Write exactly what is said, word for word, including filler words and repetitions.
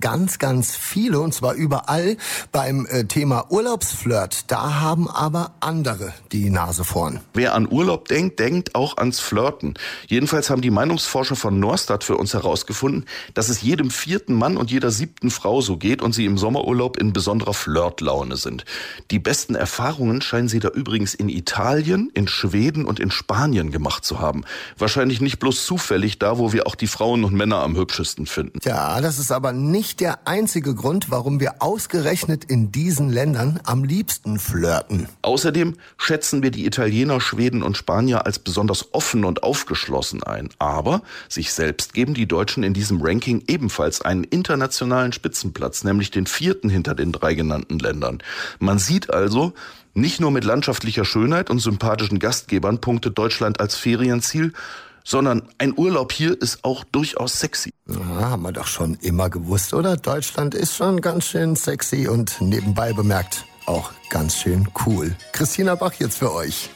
ganz, ganz viele, und zwar überall. Beim äh, Thema Urlaubsflirt, da haben aber andere die Nase vorn. Wer an Urlaub denkt, denkt auch ans Flirten. Jedenfalls haben die Meinungsforscher von Norstat für uns herausgefunden, dass es jedem vierten Mann und jeder siebten Frau so geht und sie im Sommerurlaub in besonderer Flirtlaune sind. Die besten Erfahrungen scheinen sie da übrigens in Italien, in Schweden und in Spanien gemacht zu haben. Wahrscheinlich nicht bloß zufällig da, wo wir auch die Frauen und Männer am hübschesten finden. Ja, das ist aber nicht der einzige Grund, warum wir ausgerechnet in diesen Ländern am liebsten flirten. Außerdem schätzen wir die Italiener, Schweden und Spanier als besonders offen und aufgeschlossen ein. Aber sich selbst geben die Deutschen in diesem Ranking ebenfalls einen internationalen Spitzenplatz, nämlich den vierten hinter den drei genannten Ländern. Man sieht also, nicht nur mit landschaftlicher Schönheit und sympathischen Gastgebern punktet Deutschland als Ferienziel, sondern ein Urlaub hier ist auch durchaus sexy. Ja, haben wir doch schon immer gewusst, oder? Deutschland ist schon ganz schön sexy und nebenbei bemerkt auch ganz schön cool. Christina Bach jetzt für euch.